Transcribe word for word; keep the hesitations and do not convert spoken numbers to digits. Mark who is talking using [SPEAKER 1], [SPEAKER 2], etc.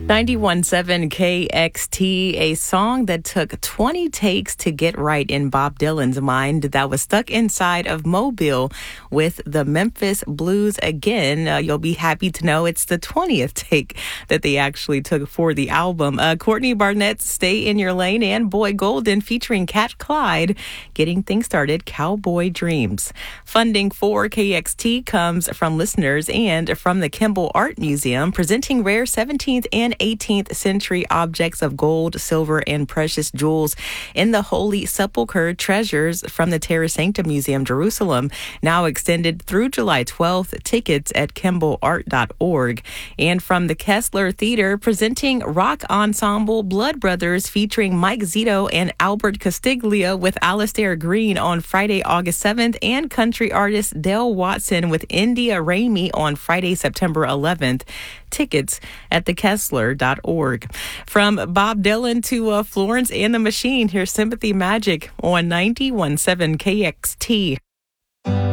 [SPEAKER 1] ninety-one point seven K X T, a song that took twenty takes to get right in Bob Dylan's mind, that was stuck inside of Mobile with the Memphis Blues again. Uh, you'll be happy to know it's the twentieth take that they actually took for the album. Uh, Courtney Barnett's Stay in Your Lane and Boy Golden featuring Cat Clyde getting things started, Cowboy Dreams. Funding for K X T comes from listeners and from the Kimball Art Museum, presenting rare seventeenth and eighteenth century objects of gold, silver, and precious jewels in the Holy Sepulchre treasures from the Terra Sancta Museum, Jerusalem, now extended through July twelfth. Tickets at kimball art dot org. And from the Kessler Theater, presenting rock ensemble Blood Brothers featuring Mike Zito and Albert Castiglia with Alistair Green on Friday, August seventh, and country artist Dale Watson with India Ramey on Friday, September eleventh. Tickets at the kessler dot org. From Bob Dylan to uh, Florence and the Machine, here's Sympathy Magic on ninety-one point seven K X T.